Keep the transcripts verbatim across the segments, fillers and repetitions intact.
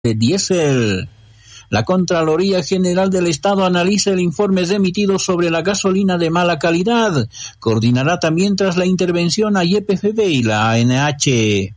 de diésel. La Contraloría General del Estado analiza el informe emitido sobre la gasolina de mala calidad. Coordinará también tras la intervención a Y P F B y la A N H.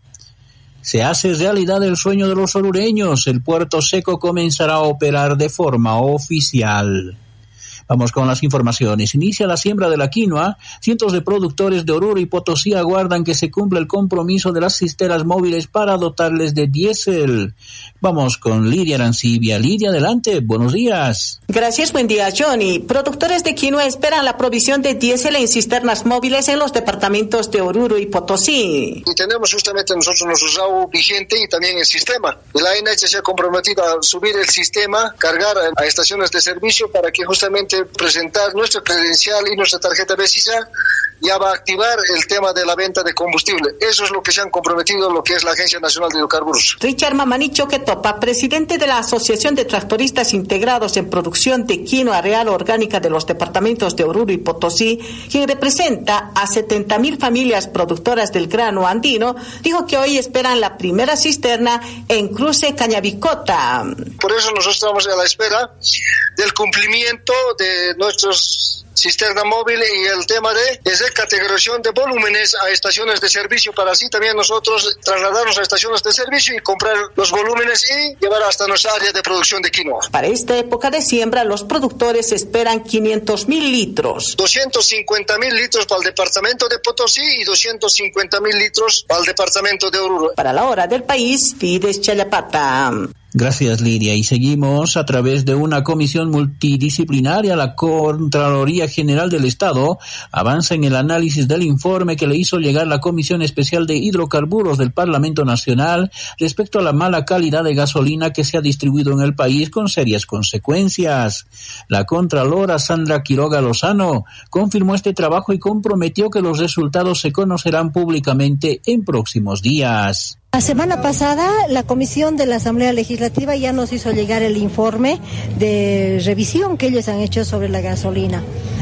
Se hace realidad el sueño de los orureños. El Puerto Seco comenzará a operar de forma oficial. Vamos con las informaciones. Inicia la siembra de la quinoa. Cientos de productores de Oruro y Potosí aguardan que se cumpla el compromiso de las cisternas móviles para dotarles de diésel. Vamos con Lidia Arancibia. Lidia, adelante. Buenos días. Gracias, buen día, Johnny. Productores de quinoa esperan la provisión de diésel en cisternas móviles en los departamentos de Oruro y Potosí. Y tenemos justamente nosotros nuestro R A U vigente y también el sistema. La A N H se ha comprometido a subir el sistema, cargar a estaciones de servicio para que justamente presentar nuestra credencial y nuestra tarjeta Besisa, ya va a activar el tema de la venta de combustible. Eso es lo que se han comprometido lo que es la Agencia Nacional de Hidrocarburos. Richard Mamanicho Quetopa, presidente de la Asociación de Tractoristas Integrados en Producción de Quinoa Real Orgánica de los departamentos de Oruro y Potosí, quien representa a setenta mil familias productoras del grano andino, dijo que hoy esperan la primera cisterna en Cruce Cañavicota. Por eso nosotros estamos a la espera del cumplimiento de nuestros cisterna móvil y el tema de, de categorización de volúmenes a estaciones de servicio, para así también nosotros trasladarnos a estaciones de servicio y comprar los volúmenes y llevar hasta nuestra área de producción de quinoa. Para esta época de siembra, los productores esperan quinientos mil litros. doscientos cincuenta mil litros para el departamento de Potosí y doscientos cincuenta mil litros para el departamento de Oruro. Para la hora del país, Fides Chayapata. Gracias, Lidia. Y seguimos a través de una comisión multidisciplinaria. La Contraloría General del Estado avanza en el análisis del informe que le hizo llegar la Comisión Especial de Hidrocarburos del Parlamento Nacional respecto a la mala calidad de gasolina que se ha distribuido en el país con serias consecuencias. La Contralora Sandra Quiroga Lozano confirmó este trabajo y comprometió que los resultados se conocerán públicamente en próximos días. La semana pasada, la Comisión de la Asamblea Legislativa ya nos hizo llegar el informe de revisión que ellos han hecho sobre la gasolina.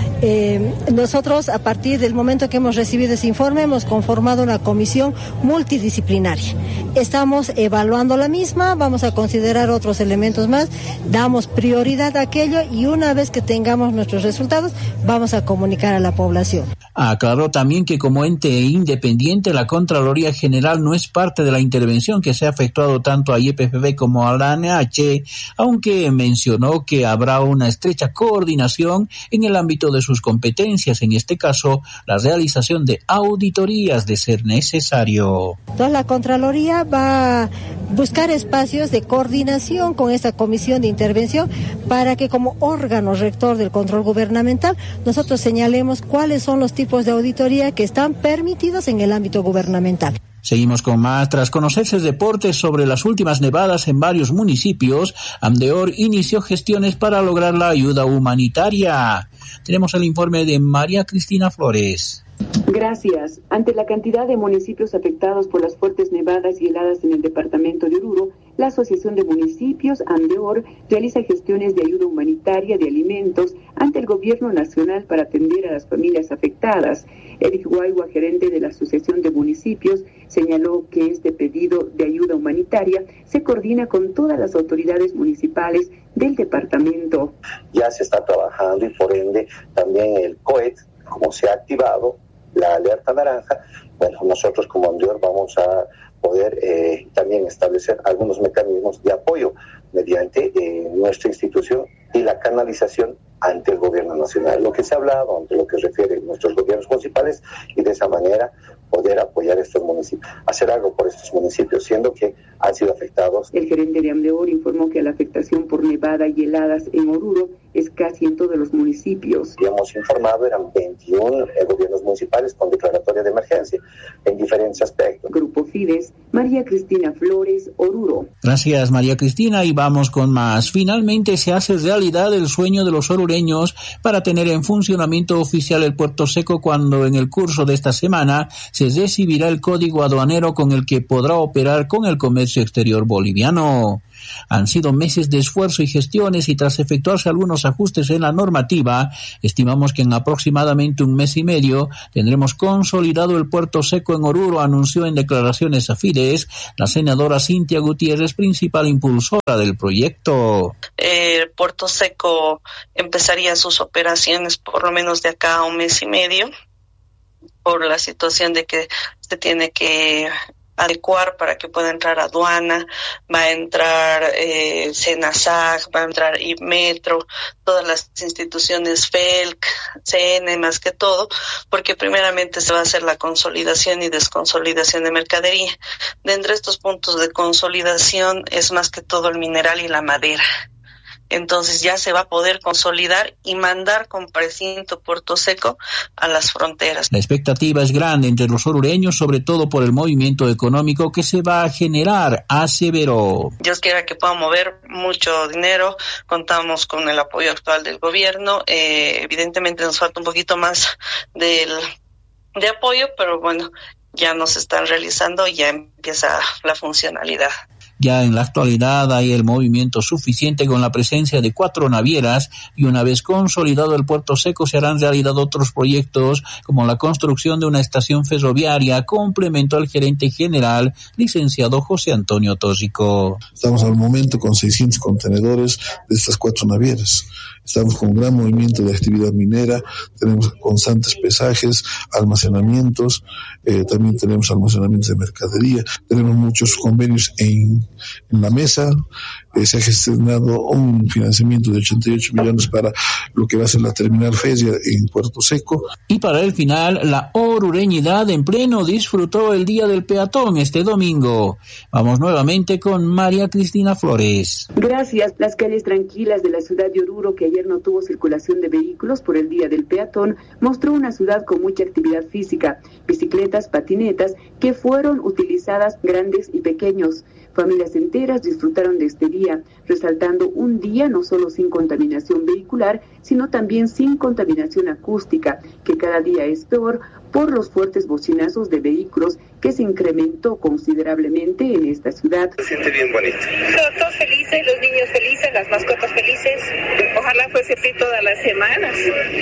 Eh, nosotros, a partir del momento que hemos recibido ese informe, hemos conformado una comisión multidisciplinaria. Estamos evaluando la misma, vamos a considerar otros elementos más, damos prioridad a aquello y una vez que tengamos nuestros resultados, vamos a comunicar a la población. Aclaró también que como ente independiente, la Contraloría General no es parte de la intervención que se ha efectuado tanto a Y P F B como a la A N H, aunque mencionó que habrá una estrecha coordinación en el ámbito de sus competencias, en este caso, la realización de auditorías de ser necesario. Entonces, la Contraloría va a buscar espacios de coordinación con esta comisión de intervención para que como órgano rector del control gubernamental nosotros señalemos cuáles son los tipos de auditoría que están permitidos en el ámbito gubernamental. Seguimos con más. Tras conocerse reportes sobre las últimas nevadas en varios municipios, Amdeor inició gestiones para lograr la ayuda humanitaria. Tenemos el informe de María Cristina Flores. Gracias. Ante la cantidad de municipios afectados por las fuertes nevadas y heladas en el departamento de Oruro, la Asociación de Municipios, Amdeor, realiza gestiones de ayuda humanitaria de alimentos ante el Gobierno Nacional para atender a las familias afectadas. Eric Guaigua, gerente de la Asociación de Municipios, señaló que este pedido de ayuda humanitaria se coordina con todas las autoridades municipales del departamento. Ya se está trabajando y por ende también el C O E T, como se ha activado la alerta naranja, bueno, nosotros como Amdeor vamos a poder eh, también establecer algunos mecanismos de apoyo mediante eh, nuestra institución y la canalización ante el gobierno nacional, lo que se ha hablado, ante lo que refiere nuestros gobiernos municipales, y de esa manera poder apoyar a estos municipios, hacer algo por estos municipios, siendo que han sido afectados. El gerente de Amdeor informó que la afectación por nevada y heladas en Oruro es casi en todos los municipios. Habíamos informado, eran veintiún eh, gobiernos municipales con declaratoria de emergencia en diferentes aspectos. Grupo Fides, María Cristina Flores, Oruro. Gracias, María Cristina, y vamos con más. Finalmente se hace realidad el sueño de los orureños para tener en funcionamiento oficial el Puerto Seco cuando en el curso de esta semana se recibirá el código aduanero con el que podrá operar con el comercio comercio exterior boliviano. Han sido meses de esfuerzo y gestiones y tras efectuarse algunos ajustes en la normativa, estimamos que en aproximadamente un mes y medio tendremos consolidado el puerto seco en Oruro, anunció en declaraciones a Fides la senadora Cintia Gutiérrez, principal impulsora del proyecto. El puerto seco empezaría sus operaciones por lo menos de acá a un mes y medio, por la situación de que se tiene que adecuar para que pueda entrar aduana, va a entrar eh, SENASAC, va a entrar IMETRO, todas las instituciones F E L C, C N más que todo, porque primeramente se va a hacer la consolidación y desconsolidación de mercadería. Dentro de estos puntos de consolidación es más que todo el mineral y la madera. Entonces ya se va a poder consolidar y mandar con precinto Puerto Seco a las fronteras. La expectativa es grande entre los orureños, sobre todo por el movimiento económico que se va a generar, aseveró. Dios quiera que pueda mover mucho dinero, contamos con el apoyo actual del gobierno, eh, evidentemente nos falta un poquito más del, de apoyo, pero bueno, ya nos están realizando y ya empieza la funcionalidad. Ya en la actualidad hay el movimiento suficiente con la presencia de cuatro navieras y una vez consolidado el puerto seco se harán realidad otros proyectos como la construcción de una estación ferroviaria, complementó el gerente general, licenciado José Antonio Tóxico. Estamos al momento con seiscientos contenedores de estas cuatro navieras. Estamos con un gran movimiento de actividad minera, tenemos constantes pesajes, almacenamientos, eh, también tenemos almacenamientos de mercadería, tenemos muchos convenios en, en la mesa, eh, se ha gestionado un financiamiento de ochenta y ocho millones para lo que va a ser la terminal feria en Puerto Seco. Y para el final, la orureñidad en pleno disfrutó el Día del Peatón este domingo. Vamos nuevamente con María Cristina Flores. Gracias. Las calles tranquilas de la ciudad de Oruro, que ayer no tuvo circulación de vehículos por el Día del Peatón, mostró una ciudad con mucha actividad física, bicicletas, patinetas, que fueron utilizadas grandes y pequeños. Familias enteras disfrutaron de este día, resaltando un día no solo sin contaminación vehicular, sino también sin contaminación acústica, que cada día es peor por los fuertes bocinazos de vehículos que se incrementó considerablemente en esta ciudad. Se siente bien bonito. Todos felices, los niños felices, las mascotas felices. Ojalá fuese así todas las semanas.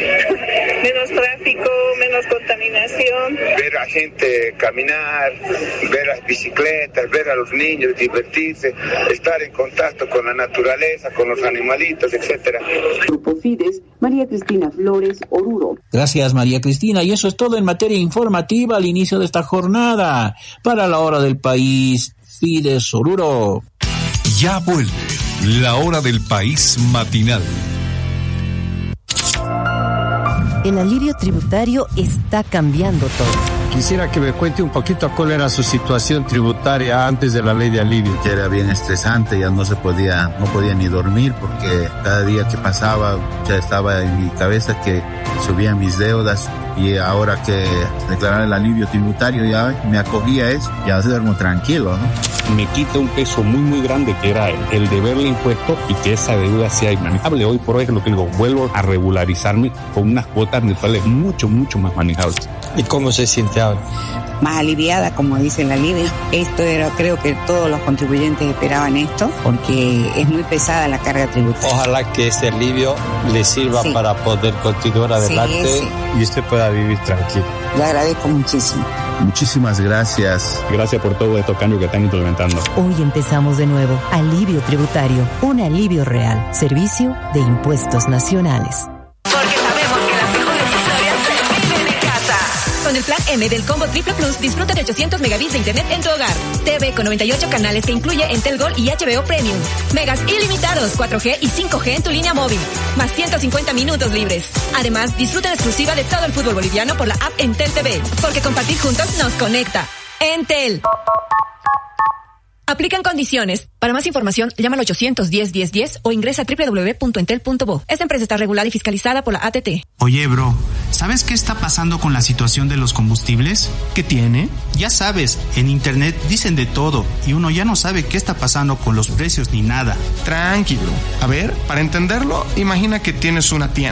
Menos tráfico, menos contaminación. Ver a gente caminar, ver las bicicletas, ver a los niños divertirse, estar en contacto con la naturaleza, con los animalitos, etcétera. Grupo Fides, María Cristina Flores, Oruro. Gracias, María Cristina, y eso es todo en materia informativa al inicio de esta jornada. Para la hora del país, Fides Oruro. Ya vuelve la hora del país matinal. El alivio tributario está cambiando todo. Quisiera que me cuente un poquito cuál era su situación tributaria antes de la ley de alivio. Ya era bien estresante, ya no se podía, no podía ni dormir porque cada día que pasaba ya estaba en mi cabeza que subían mis deudas y ahora que declarar el alivio tributario ya me acogía a eso, ya duermo tranquilo, ¿no? Me quita un peso muy muy grande que era el, el deberle impuesto y que esa deuda sea inmanejable. Hoy por hoy es lo que digo, vuelvo a regularizarme con unas cuotas mensuales mucho mucho más manejables. ¿Y cómo se siente ahora? Más aliviada, como dice la alivio. Esto era, creo que todos los contribuyentes esperaban esto, porque es muy pesada la carga tributaria. Ojalá que ese alivio le sirva sí. para poder continuar adelante sí, sí. y usted pueda vivir tranquilo. Le agradezco muchísimo. Muchísimas gracias. Gracias por todo estos cambios que están implementando. Hoy empezamos de nuevo. Alivio tributario. Un alivio real. Servicio de Impuestos Nacionales. Con el plan M del Combo Triple Plus, disfruta de ochocientos megabits de internet en tu hogar. T V con noventa y ocho canales que incluye Entel Gold y H B O Premium. Megas ilimitados, cuatro G y cinco G en tu línea móvil. Más ciento cincuenta minutos libres. Además, disfruta en exclusiva de todo el fútbol boliviano por la app Entel T V. Porque compartir juntos nos conecta. Entel. Aplican condiciones. Para más información, llama al ochocientos diez, diez, diez o ingresa a doble u doble u doble u punto entel punto bo. Esta empresa está regulada y fiscalizada por la A T T. Oye, bro, ¿sabes qué está pasando con la situación de los combustibles? ¿Qué tiene? Ya sabes, en internet dicen de todo y uno ya no sabe qué está pasando con los precios ni nada. Tranquilo. A ver, para entenderlo, imagina que tienes una tienda.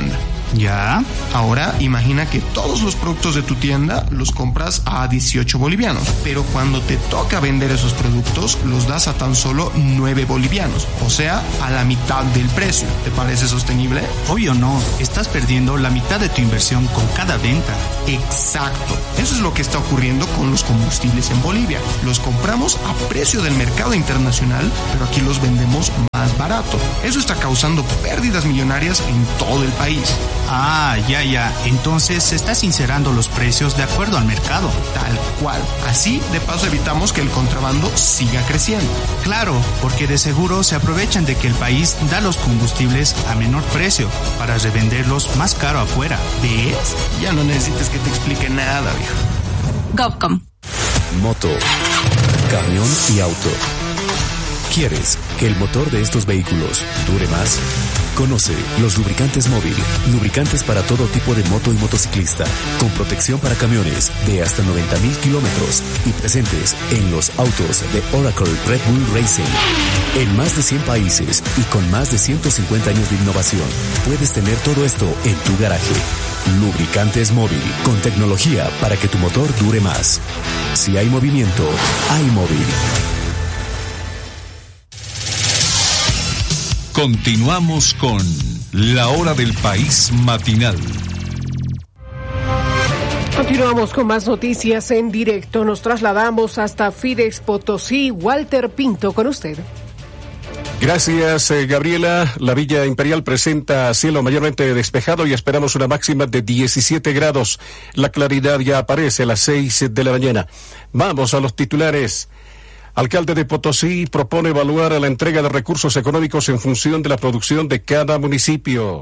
Ya, ahora imagina que todos los productos de tu tienda los compras a dieciocho bolivianos, pero cuando te toca vender esos productos los das a tan solo nueve bolivianos, o sea, a la mitad del precio. ¿Te parece sostenible? Obvio no, estás perdiendo la mitad de tu inversión con cada venta. Exacto, eso es lo que está ocurriendo con los combustibles en Bolivia. Los compramos a precio del mercado internacional, pero aquí los vendemos más barato. Eso está causando pérdidas millonarias en todo el país. Ah, ya, ya. Entonces estás sincerando los precios de acuerdo al mercado. Tal cual. Así, de paso, evitamos que el contrabando siga creciendo. Claro, porque de seguro se aprovechan de que el país da los combustibles a menor precio para revenderlos más caro afuera. ¿Ves? Ya no necesitas que te explique nada, viejo. GovCom. Moto, camión y auto. ¿Quieres que el motor de estos vehículos dure más? Conoce los lubricantes móvil, lubricantes para todo tipo de moto y motociclista, con protección para camiones de hasta noventa mil kilómetros y presentes en los autos de Oracle Red Bull Racing. En más de cien países y con más de ciento cincuenta años de innovación, puedes tener todo esto en tu garaje. Lubricantes móvil, con tecnología para que tu motor dure más. Si hay movimiento, hay móvil. Continuamos con La Hora del País Matinal. Continuamos con más noticias en directo. Nos trasladamos hasta Fidex Potosí. Walter Pinto, con usted. Gracias, eh, Gabriela. La Villa Imperial presenta cielo mayormente despejado y esperamos una máxima de diecisiete grados. La claridad ya aparece a las seis de la mañana. Vamos a los titulares. Alcalde de Potosí propone evaluar la entrega de recursos económicos en función de la producción de cada municipio.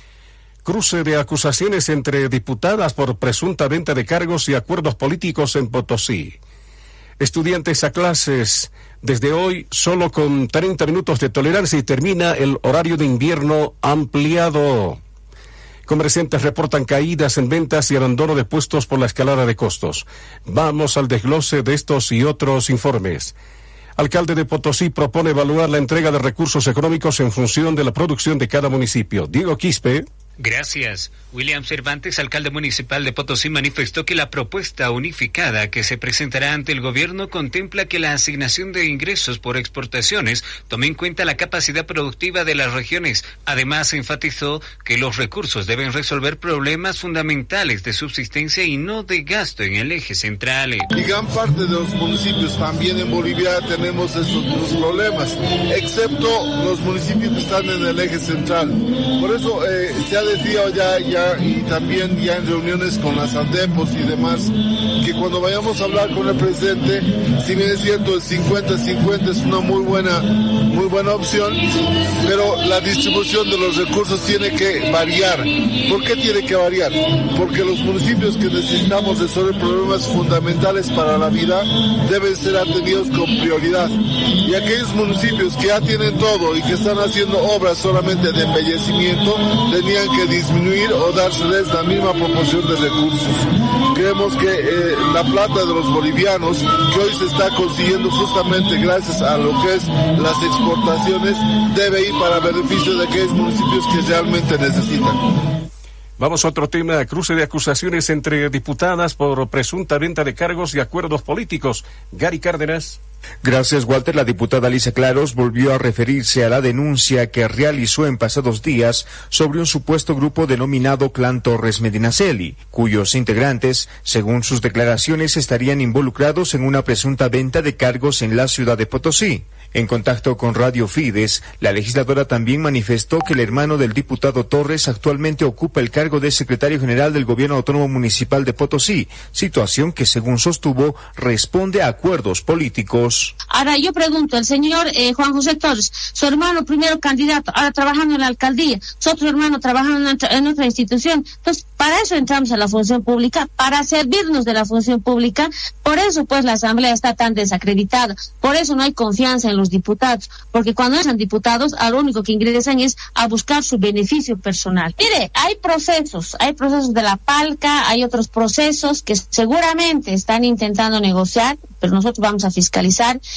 Cruce de acusaciones entre diputadas por presunta venta de cargos y acuerdos políticos en Potosí. Estudiantes a clases. Desde hoy, solo con treinta minutos de tolerancia y termina el horario de invierno ampliado. Comerciantes reportan caídas en ventas y abandono de puestos por la escalada de costos. Vamos al desglose de estos y otros informes. Alcalde de Potosí propone evaluar la entrega de recursos económicos en función de la producción de cada municipio. Diego Quispe. Gracias. William Cervantes, alcalde municipal de Potosí, manifestó que la propuesta unificada que se presentará ante el gobierno contempla que la asignación de ingresos por exportaciones tome en cuenta la capacidad productiva de las regiones. Además, enfatizó que los recursos deben resolver problemas fundamentales de subsistencia y no de gasto en el eje central. Y gran parte de los municipios también en Bolivia tenemos esos mismos problemas, excepto los municipios que están en el eje central. Por eso eh, se ha decía ya, ya y también ya en reuniones con las ANDEPOS y demás, que cuando vayamos a hablar con el presidente, si bien es cierto el cincuenta cincuenta es una muy buena, muy buena opción, pero la distribución de los recursos tiene que variar. ¿Por qué tiene que variar? Porque los municipios que necesitamos resolver problemas fundamentales para la vida deben ser atendidos con prioridad. Y aquellos municipios que ya tienen todo y que están haciendo obras solamente de embellecimiento, tenían que disminuir o dárseles la misma proporción de recursos. Creemos que eh, la plata de los bolivianos, que hoy se está consiguiendo justamente gracias a lo que es las exportaciones, debe ir para beneficio de aquellos municipios que realmente necesitan. Vamos a otro tema, cruce de acusaciones entre diputadas por presunta venta de cargos y acuerdos políticos. Gary Cárdenas. Gracias, Walter. La diputada Alicia Claros volvió a referirse a la denuncia que realizó en pasados días sobre un supuesto grupo denominado Clan Torres Medinaceli, cuyos integrantes, según sus declaraciones, estarían involucrados en una presunta venta de cargos en la ciudad de Potosí. En contacto con Radio Fides, la legisladora también manifestó que el hermano del diputado Torres actualmente ocupa el cargo de secretario general del Gobierno Autónomo Municipal de Potosí, situación que, según sostuvo, responde a acuerdos políticos. Ahora yo pregunto, el señor eh, Juan José Torres, su hermano primero candidato, ahora trabajando en la alcaldía, su otro hermano trabajando en otra, en otra institución. Entonces, para eso entramos a la función pública, para servirnos de la función pública. Por eso, pues, la Asamblea está tan desacreditada. Por eso no hay confianza en los diputados, porque cuando son diputados, a lo único que ingresan es a buscar su beneficio personal. Mire, hay procesos, hay procesos de la Palca, hay otros procesos que seguramente están intentando negociar, pero nosotros vamos a fiscalizar.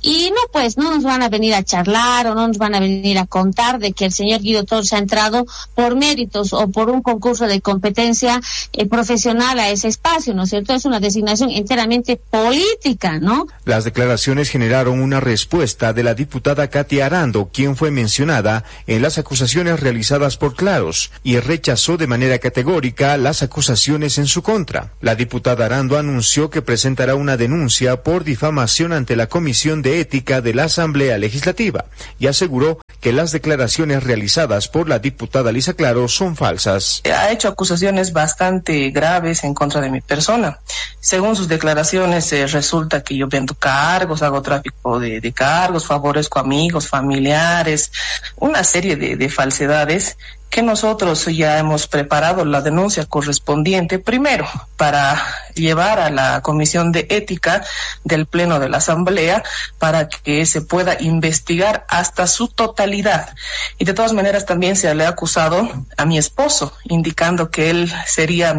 Y no, pues no nos van a venir a charlar o no nos van a venir a contar de que el señor Guido Torres ha entrado por méritos o por un concurso de competencia eh, profesional a ese espacio, ¿no es cierto? Es una designación enteramente política, ¿no? Las declaraciones generaron una respuesta de la diputada Katia Arando, quien fue mencionada en las acusaciones realizadas por Claros y rechazó de manera categórica las acusaciones en su contra. La diputada Arando anunció que presentará una denuncia por difamación ante la Comisión de Ética de la Asamblea Legislativa y aseguró que las declaraciones realizadas por la diputada Lisa Claros son falsas. Ha hecho acusaciones bastante graves en contra de mi persona. Según sus declaraciones, eh, resulta que yo vendo cargos, hago tráfico de, de cargos, favorezco amigos, familiares, una serie de, de falsedades que nosotros ya hemos preparado la denuncia correspondiente, primero, para llevar a la Comisión de Ética del Pleno de la Asamblea para que se pueda investigar hasta su totalidad. Y de todas maneras también se le ha acusado a mi esposo, indicando que él sería